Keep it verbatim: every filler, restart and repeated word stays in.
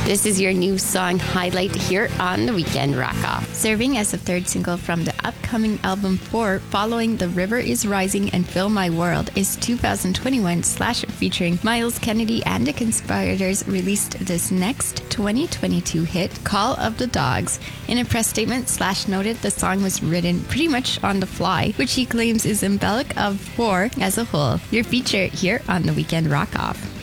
This is your new song highlight here on the Weekend Rock Off. Serving as the third single from the upcoming album four, following The River is Rising and Fill My World, is two thousand twenty-one Slash featuring Miles Kennedy and the Conspirators released this next twenty twenty-two hit, Call of the Dogs. In a press statement, Slash noted the song was written pretty much on the fly, which he claims is symbolic of four as a whole. Your feature here on the Weekend Rock Off.